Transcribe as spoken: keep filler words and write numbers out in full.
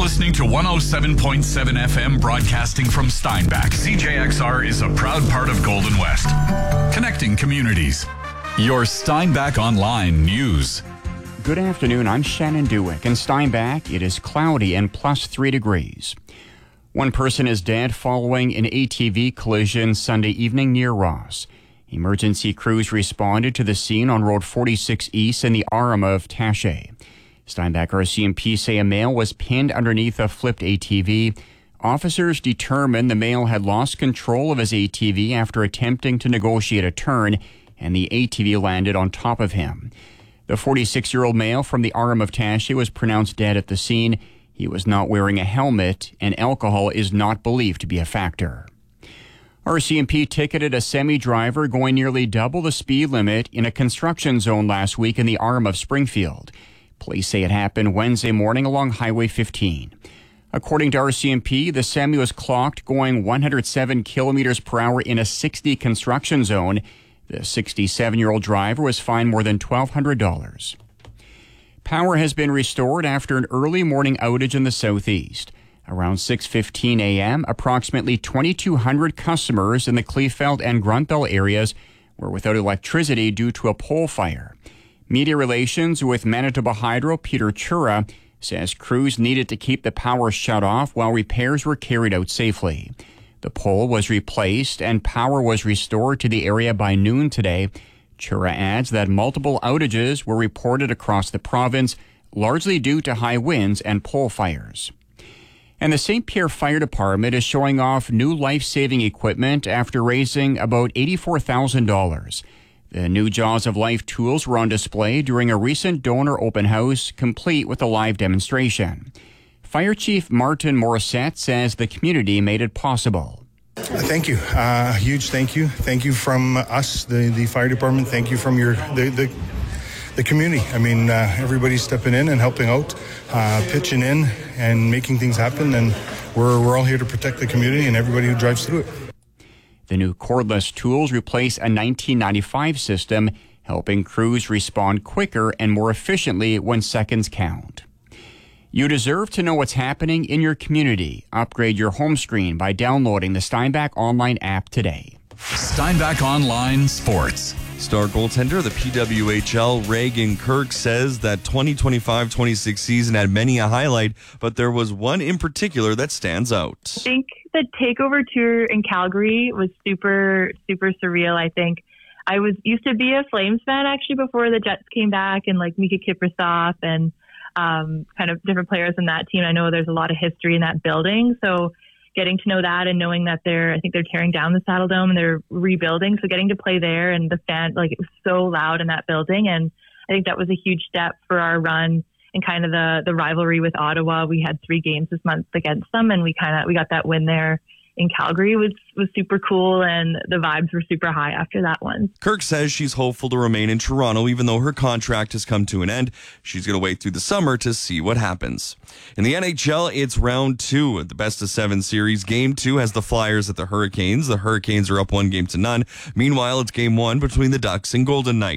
listening to one oh seven point seven F M, broadcasting from Steinbach. C J X R is a proud part of Golden West, connecting communities. Your Steinbach Online News. Good afternoon, I'm Shannon Dewick. In Steinbach, it is cloudy and plus three degrees. One person is dead following an A T V collision Sunday evening near Ross. Emergency crews responded to the scene on Road forty-six East in the Arm of Taché. Steinbach R C M P say a male was pinned underneath a flipped A T V. Officers determined the male had lost control of his A T V after attempting to negotiate a turn, and the A T V landed on top of him. The forty-six-year-old male from the Arm of Taché was pronounced dead at the scene. He was not wearing a helmet, and alcohol is not believed to be a factor. R C M P ticketed a semi-driver going nearly double the speed limit in a construction zone last week in the Arm of Springfield. Police say it happened Wednesday morning along Highway fifteen. According to R C M P, the semi was clocked going one hundred seven kilometers per hour in a sixty construction zone. The sixty-seven-year-old driver was fined more than twelve hundred dollars. Power has been restored after an early morning outage in the southeast. Around six fifteen a.m., approximately twenty-two hundred customers in the Kleefeld and Grunthal areas were without electricity due to a pole fire. Media Relations with Manitoba Hydro, Peter Chura, says crews needed to keep the power shut off while repairs were carried out safely. The pole was replaced and power was restored to the area by noon today. Chura adds that multiple outages were reported across the province, largely due to high winds and pole fires. And the Saint Pierre Fire Department is showing off new life-saving equipment after raising about eighty-four thousand dollars. The new Jaws of Life tools were on display during a recent donor open house, complete with a live demonstration. Fire Chief Martin Morissette says the community made it possible. Thank you. Uh, a huge thank you. Thank you from us, the, the fire department. Thank you from your the the, the community. I mean, uh, everybody's stepping in and helping out, uh, pitching in and making things happen. And we're we're all here to protect the community and everybody who drives through it. The new cordless tools replace a nineteen ninety-five system, helping crews respond quicker and more efficiently when seconds count. You deserve to know what's happening in your community. Upgrade your home screen by downloading the Steinbach Online app today. Steinbach Online Sports. Star goaltender, the P W H L, Reagan Kirk, says that twenty twenty-five twenty-six season had many a highlight, but there was one in particular that stands out. I think the takeover tour in Calgary was super, super surreal. I think I was used to be a Flames fan actually before the Jets came back, and like Mika Kiprusoff and um, kind of different players in that team. I know there's a lot of history in that building, so getting to know that and knowing that they're, I think they're tearing down the Saddle Dome and they're rebuilding. So getting to play there and the fan, like it was so loud in that building. And I think that was a huge step for our run and kind of the, the rivalry with Ottawa. We had three games this month against them and we kind of, we got that win there in Calgary. Was was super cool, and the vibes were super high after that one. Kirk says she's hopeful to remain in Toronto even though her contract has come to an end. She's going to wait through the summer to see what happens. In the N H L, it's round two of the best of seven series. Game two has the Flyers at the Hurricanes. The Hurricanes are up one game to none. Meanwhile, it's game one between the Ducks and Golden Knights.